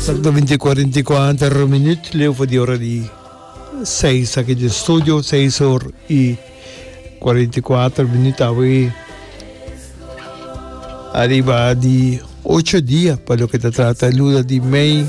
Esattamente 44 minuti, le di ora di 6 aqui de studio, 6 horas e 44 minuti. Avui arriva di 8 dias, per lo che si tratta di luna di May.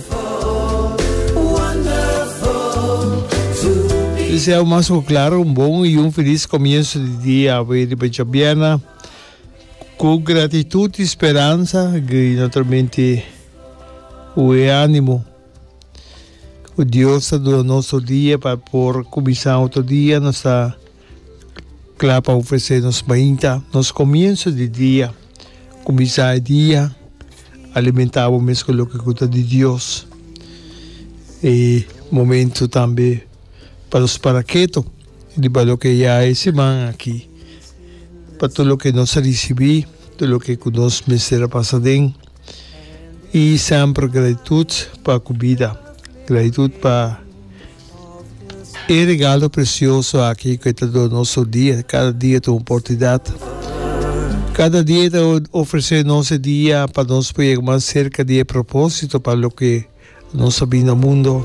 Desejo mais claro bom e feliz começo de dia avui di Paciabiana, com gratidão e esperança, e naturalmente o ânimo. O Deus do nosso dia para por começar outro dia, nos está claro para oferecer-nos ainda nos começos de dia, começar o dia, alimentar o mesmo com o que conta de Deus. E momento também para os paraquetos, de para o que já é semana aqui, para tudo o que nós recebemos, tudo o que nós me será passado. E sempre gratidão para a comida, gratidão para o regalo precioso aqui que está no nosso dia. Cada dia tem uma oportunidade. Cada dia oferecer nosso dia para nós poder mais cerca de propósito para o que nós sabemos no mundo.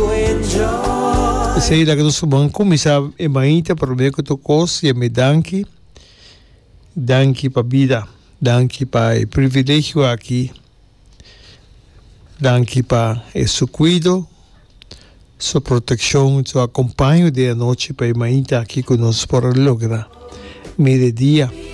Sei lá que nós vamos começar a maíta para o meu que tocou e me danke para a vida, danke para o privilégio aqui. Danke para seu cuidado, sua proteção, seu acompanho de noite para a maíta aqui conosco para lograr. Meio dia.